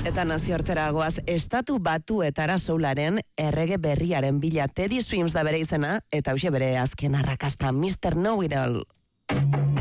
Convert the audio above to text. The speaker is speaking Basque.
Eta nazioartera goaz, Estatu Batuetara soularen errege berriaren bila. Teddy Swims da bere izena, eta hauxe bere azken arrakasta, Mr. Know-It-All.